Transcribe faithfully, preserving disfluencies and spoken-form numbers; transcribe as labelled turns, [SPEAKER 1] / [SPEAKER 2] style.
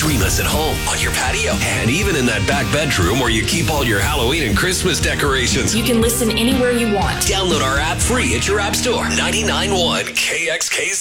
[SPEAKER 1] Stream us at home, on your patio, and even in that back bedroom where you keep all your Halloween and Christmas decorations.
[SPEAKER 2] You can listen anywhere you want.
[SPEAKER 1] Download our app free at your app store. ninety-nine point one K X K Z.